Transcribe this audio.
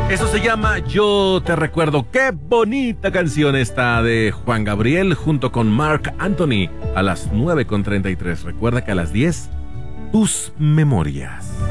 Eso se llama Yo Te Recuerdo. Qué bonita canción esta de Juan Gabriel junto con Marc Anthony a las 9:33. Recuerda que a las 10, tus memorias.